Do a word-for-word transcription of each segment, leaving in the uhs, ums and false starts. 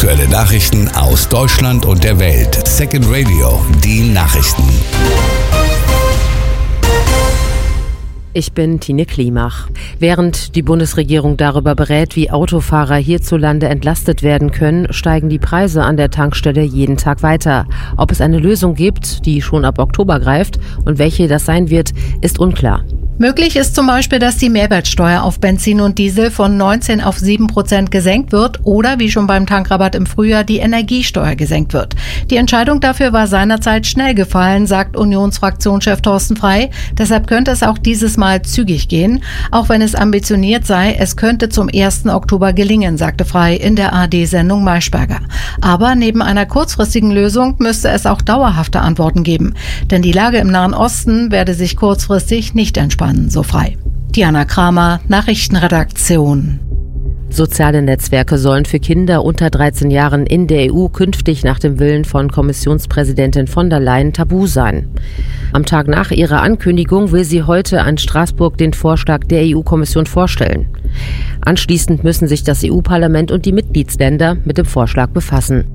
Aktuelle Nachrichten aus Deutschland und der Welt. Second Radio, die Nachrichten. Ich bin Tine Klimach. Während die Bundesregierung darüber berät, wie Autofahrer hierzulande entlastet werden können, steigen die Preise an der Tankstelle jeden Tag weiter. Ob es eine Lösung gibt, die schon ab Oktober greift und welche das sein wird, ist unklar. Möglich ist zum Beispiel, dass die Mehrwertsteuer auf Benzin und Diesel von neunzehn auf sieben Prozent gesenkt wird oder, wie schon beim Tankrabatt im Frühjahr, die Energiesteuer gesenkt wird. Die Entscheidung dafür war seinerzeit schnell gefallen, sagt Unionsfraktionschef Thorsten Frey. Deshalb könnte es auch dieses Mal zügig gehen. Auch wenn es ambitioniert sei, es könnte zum ersten Oktober gelingen, sagte Frey in der A R D-Sendung Maischberger. Aber neben einer kurzfristigen Lösung müsste es auch dauerhafte Antworten geben. Denn die Lage im Nahen Osten werde sich kurzfristig nicht entspannen. So Frey. Diana Kramer, Nachrichtenredaktion. Soziale Netzwerke sollen für Kinder unter dreizehn Jahren in der E U künftig nach dem Willen von Kommissionspräsidentin von der Leyen tabu sein. Am Tag nach ihrer Ankündigung will sie heute an Straßburg den Vorschlag der E U-Kommission vorstellen. Anschließend müssen sich das E U-Parlament und die Mitgliedsländer mit dem Vorschlag befassen.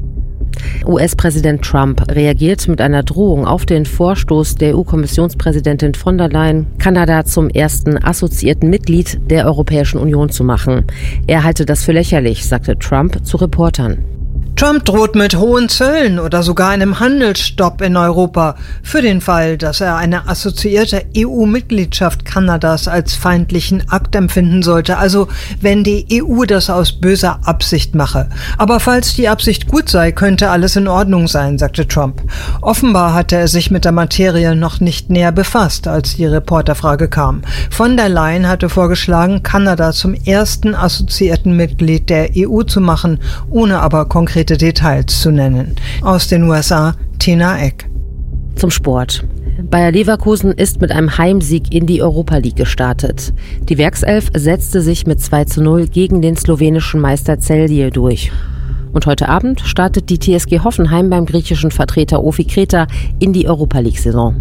U S-Präsident Trump reagiert mit einer Drohung auf den Vorstoß der E U-Kommissionspräsidentin von der Leyen, Kanada zum ersten assoziierten Mitglied der Europäischen Union zu machen. Er halte das für lächerlich, sagte Trump zu Reportern. Trump droht mit hohen Zöllen oder sogar einem Handelsstopp in Europa für den Fall, dass er eine assoziierte E U-Mitgliedschaft Kanadas als feindlichen Akt empfinden sollte, also wenn die E U das aus böser Absicht mache. Aber falls die Absicht gut sei, könnte alles in Ordnung sein, sagte Trump. Offenbar hatte er sich mit der Materie noch nicht näher befasst, als die Reporterfrage kam. Von der Leyen hatte vorgeschlagen, Kanada zum ersten assoziierten Mitglied der E U zu machen, ohne aber konkret Details zu nennen. Aus den U S A, Tina Eck. Zum Sport. Bayer Leverkusen ist mit einem Heimsieg in die Europa League gestartet. Die Werkself setzte sich mit zwei zu null gegen den slowenischen Meister Celje durch. Und heute Abend startet die T S G Hoffenheim beim griechischen Vertreter Ofi Kreta in die Europa League-Saison.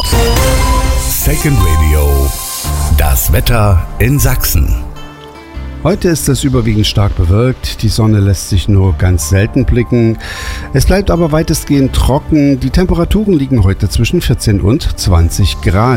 Second Radio, das Wetter in Sachsen. Heute ist es überwiegend stark bewölkt, die Sonne lässt sich nur ganz selten blicken. Es bleibt aber weitestgehend trocken, die Temperaturen liegen heute zwischen vierzehn und zwanzig Grad.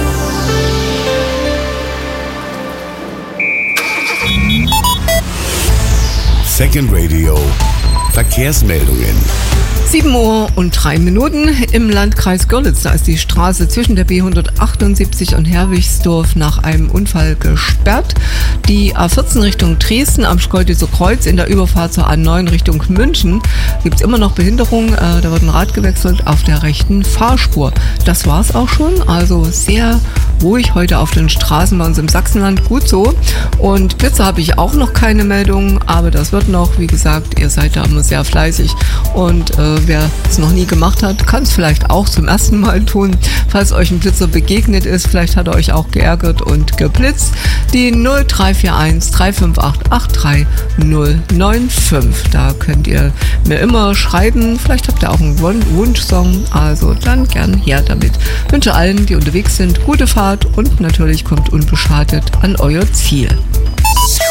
Second Radio, Verkehrsmeldungen. sieben Uhr und drei Minuten im Landkreis Görlitz. Da ist die Straße zwischen der B hundertachtundsiebzig und Herwigsdorf nach einem Unfall gesperrt. Die A vierzehn Richtung Dresden am Schkeuditzer Kreuz in der Überfahrt zur A neun Richtung München gibt es immer noch Behinderung. Äh, da wird ein Rad gewechselt auf der rechten Fahrspur. Das war's auch schon. Also sehr ruhig heute auf den Straßen bei uns im Sachsenland. Gut so. Und Blitzer habe ich auch noch keine Meldung, aber das wird noch. Wie gesagt, ihr seid da immer sehr fleißig und äh, wer es noch nie gemacht hat, kann es vielleicht auch zum ersten Mal tun. Falls euch ein Blitzer begegnet ist, vielleicht hat er euch auch geärgert und geblitzt. Die null drei vier eins drei fünf acht acht drei null neun fünf. Da könnt ihr mir immer schreiben. Vielleicht habt ihr auch einen Wunschsong. Also dann gern her damit. Ich wünsche allen, die unterwegs sind, gute Fahrt und natürlich kommt unbeschadet an euer Ziel.